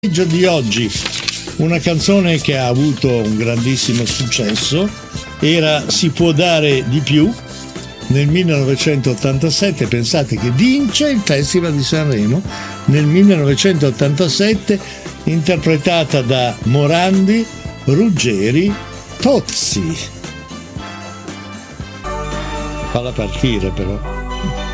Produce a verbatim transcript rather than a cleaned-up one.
Di oggi, una canzone che ha avuto un grandissimo successo era Si può dare di più nel millenovecentottantasette. Pensate che vince il Festival di Sanremo nel millenovecentottantasette, interpretata da Morandi, Ruggeri, Tozzi. Falla partire però.